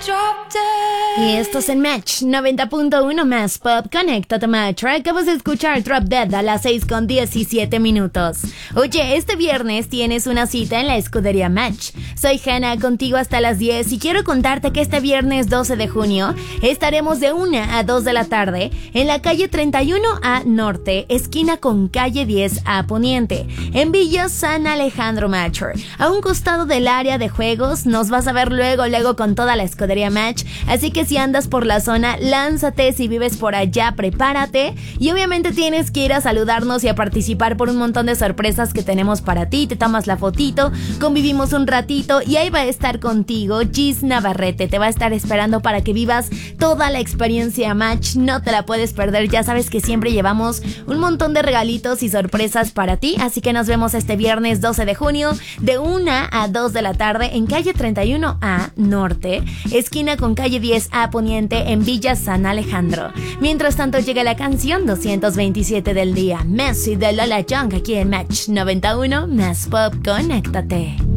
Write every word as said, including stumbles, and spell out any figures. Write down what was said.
Y esto es en Match noventa punto uno más Pop. Conéctate, Match. Acabas de escuchar Drop Dead a las seis con diecisiete minutos. Oye, este viernes tienes una cita en la escudería Match. Soy Hannah, contigo hasta las diez y quiero contarte que este viernes doce de junio estaremos de una a dos de la tarde en la calle treinta y uno A Norte, esquina con calle diez A Poniente, en Villa San Alejandro, Match. A un costado del área de juegos. Nos vas a ver luego, luego con toda la escudería Match. Así que si andas por la zona, lánzate. Si vives por allá, prepárate. Y obviamente tienes que ir a saludarnos y a participar por un montón de sorpresas que tenemos para ti. Te tomas la fotito, convivimos un ratito y ahí va a estar contigo Gis Navarrete. Te va a estar esperando para que vivas toda la experiencia Match. No te la puedes perder. Ya sabes que siempre llevamos un montón de regalitos y sorpresas para ti. Así que nos vemos este viernes doce de junio de una a dos de la tarde en calle treinta y uno A Norte, esquina con calle diez A Poniente, en Villa San Alejandro. Mientras tanto llega la canción doscientos veintisiete del día, Messi de Lola Young, aquí en Match noventa y uno más Pop. Conéctate.